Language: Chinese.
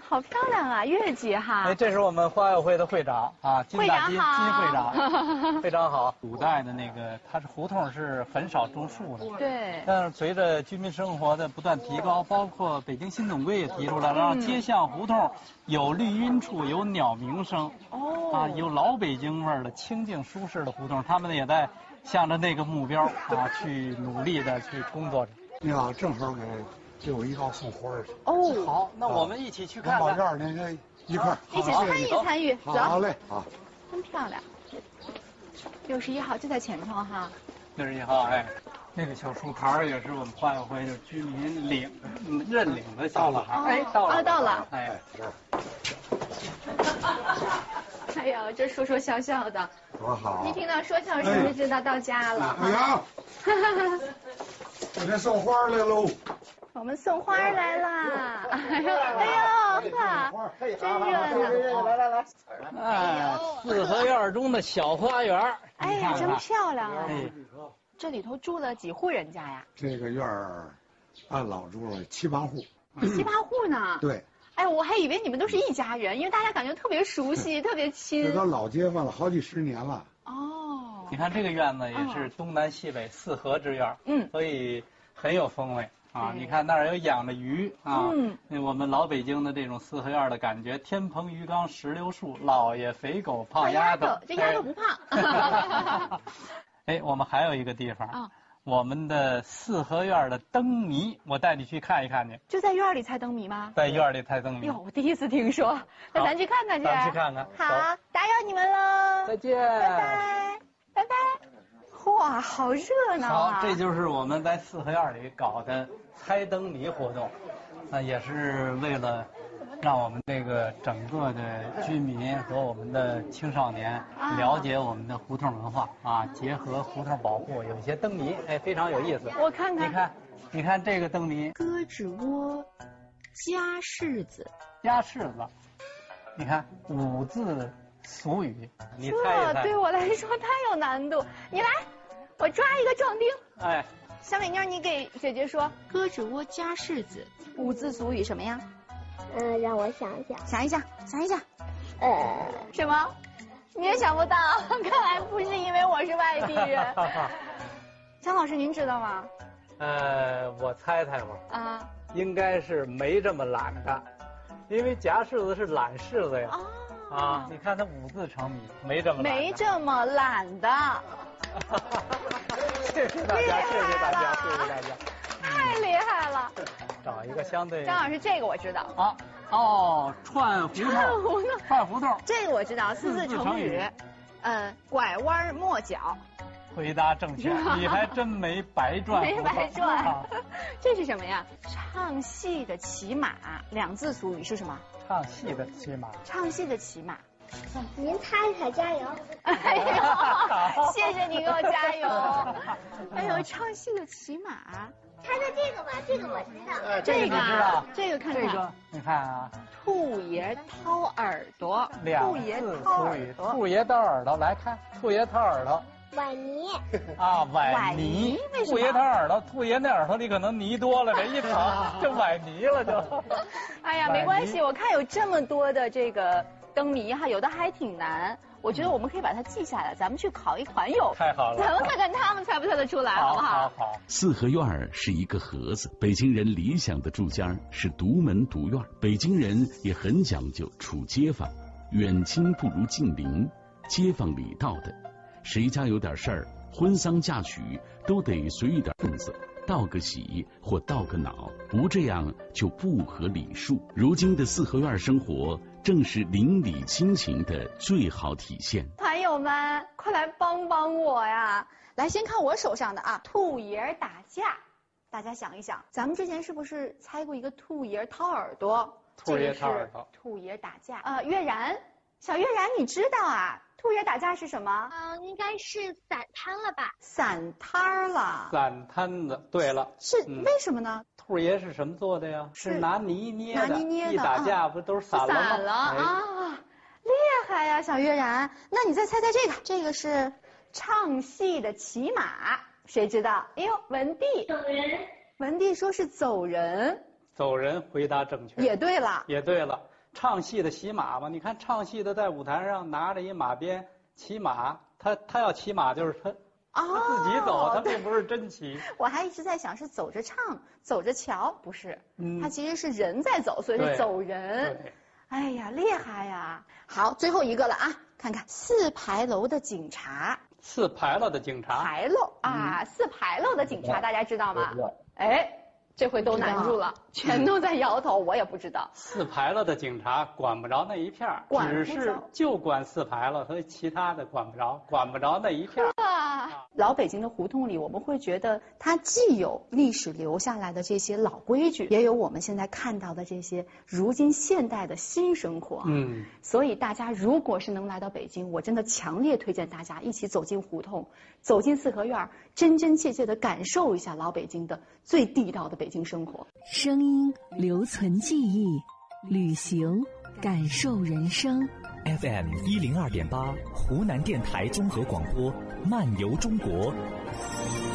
好漂亮啊，月季哈。 哎，这是我们花友会的会长啊，金大金会长，非常好。古代的那个，它是胡同是很少种树的， 对。 但是随着居民生活的不断提高，包括北京新总规也提出来了，让街巷胡同有绿荫处，有鸟鸣声，啊，有老北京味儿的清静舒适的胡同，他们也在向着那个目标啊去努力的去工作着。 你好，正好给我一道送花去。 哦， 好，那我们一起去看看。 往院那个一块儿， 一起参与参与，走。 好嘞，好。 真漂亮。61号就在前头哈。 61号，哎，那个小树牌也是我们花友会就居民认领的小树牌。哎，到了。 到了。 哎， 哎呦，这说说笑笑的。 多好。 一听到说笑声就知道到家了。 哎呀，我这送花来喽。 我们送花来啦！哎呦，哈，真热闹！ 来，哎，四合院中的小花园。 哎呀，真漂亮啊！这里头住了几户人家呀？ 这个院儿按老住了7、8户。 7、8户呢？ 对。 哎，我还以为你们都是一家人，因为大家感觉特别熟悉，特别亲。 这都老街坊了，好几十年了。 哦。 你看这个院子也是东南西北4合之院，所以很有风味。啊，你看那儿有养着鱼啊，我们老北京的这种4合院的感觉，天棚鱼缸石榴树，老爷肥狗胖丫头， 这丫头不胖。 哎，我们还有一个地方，我们的4合院的灯谜，我带你去看一看去。 就在院里猜灯谜吗？ 在院里猜灯谜。 哟，我第一次听说，那咱去看看去。 咱去看看。 好，打扰你们喽。 再见。 拜拜，拜拜。哇，好热闹啊！ 好，这就是我们在4合院里搞的猜灯谜活动，那也是为了让我们这个整个的居民和我们的青少年了解我们的胡同文化啊，结合胡同保护，有一些灯谜，哎，非常有意思。 我看看， 你看这个灯谜， 胳肢窝夹柿子， 夹柿子，你看5字俗语，你猜一猜。 对我来说太有难度，你来，我抓一个壮丁。 哎。 小美妞，你给姐姐说胳肢窝夹柿子，5字俗语什么呀？ 让我想一想。 想一想。什么？你也想不到？看来不是因为我是外地人。姜老师，您知道吗？ 我猜猜吧。啊。应该是没这么懒的，因为夹柿子是懒柿子呀。啊，你看它5字成谜，没这么懒。 没这么懒的。 谢谢大家，谢谢大家， 太厉害了！ 找一个相对。 张老师，这个我知道。 啊，哦，串胡同。 这个我知道，4字成语。拐弯抹角。 回答正确，你还真没白转。 没白转。这是什么呀？唱戏的骑马，2字俗语是什么？ 唱戏的骑马。 唱戏的骑马。 您猜猜，加油！ 哎呦，谢谢你给我加油！哎呦，唱戏的骑马， 猜猜这个吧，这个我知道。 这个你知道？ 这个看看。 这个你看啊， 兔爷掏耳朵 ，2字俗语。兔爷掏耳朵，来看，兔爷掏耳朵。 崴泥啊，崴泥，兔爷掏耳朵，兔爷那耳朵里可能泥多了，这一掏就崴泥了就。 哎呀，没关系，我看有这么多的这个灯谜哈，有的还挺难，我觉得我们可以把它记下来，咱们去考一团友。 太好了， 咱们看看他们猜不猜得出来，好不好？ 好。 4合院是一个盒子，北京人理想的住家是独门独院，北京人也很讲究处街坊，远亲不如近邻，街坊礼道的。谁家有点事儿，婚丧嫁娶都得随一点份子，道个喜或道个恼，不这样就不合礼数。如今的4合院生活正是邻里亲情的最好体现。 团友们，快来帮帮我呀！来，先看我手上的啊，兔爷打架。大家想一想，咱们之前是不是猜过一个兔爷掏耳朵？ 兔爷掏耳朵。 兔爷打架。月然，小月然，你知道啊？兔爷打架是什么？ 应该是散摊了吧？ 散摊了。 散摊子，对了。 是为什么呢？ 兔爷是什么做的呀？是拿泥捏的。 拿泥捏的。 一打架不都是散了吗？ 散了啊！厉害呀，小月然。那你再猜猜这个，这个是唱戏的骑马，谁知道？哎呦，文帝。 走人。 文帝说是走人。 走人，回答正确。 也对了。 也对了。 唱戏的骑马嘛，你看唱戏的在舞台上拿着一马鞭骑马，他要骑马就是他自己走，他并不是真骑。 我还一直在想是走着唱，走着瞧，不是，他其实是人在走，所以是走人。哎呀，厉害呀！好，最后一个了啊，看看4牌楼的警察。 4牌楼的警察。 牌楼啊，4牌楼的警察，大家知道吗？哎，这回都难住了，全都在摇头，我也不知道。 4牌楼的警察管不着那一片，只是就管4牌楼，所以其他的管不着那一片。 老北京的胡同里，我们会觉得它既有历史留下来的这些老规矩，也有我们现在看到的这些如今现代的新生活。所以大家如果是能来到北京，我真的强烈推荐大家一起走进胡同，走进四合院，真真切切的感受一下老北京的最地道的北京生活。 声音留存记忆，旅行感受人生。 FM 102.8，湖南电台综合广播，漫游中国。